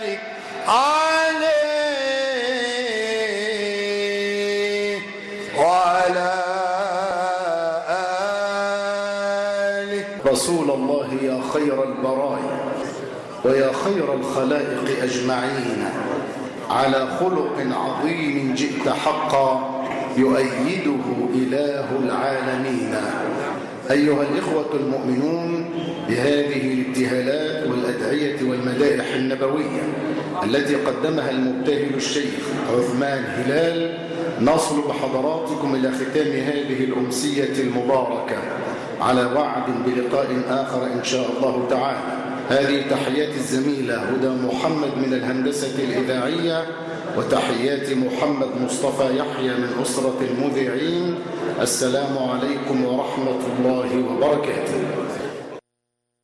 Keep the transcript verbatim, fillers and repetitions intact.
عليه وعلى آله. رسول الله يا خير البرايا ويا خير الخلائق أجمعين، على خلق عظيم جئت حقا يؤيده إله العالمين. أيها الإخوة المؤمنون، بهذه الابتهالات والأدعية والمدائح النبوية التي قدمها المبتهل الشيخ عثمان هلال، نصل بحضراتكم إلى ختام هذه الأمسية المباركة، على وعد بلقاء آخر إن شاء الله تعالى. هذه تحيات الزميلة هدى محمد من الهندسة الإذاعية، وتحيات محمد مصطفى يحيى من أسرة المذيعين. السلام عليكم ورحمة الله وبركاته.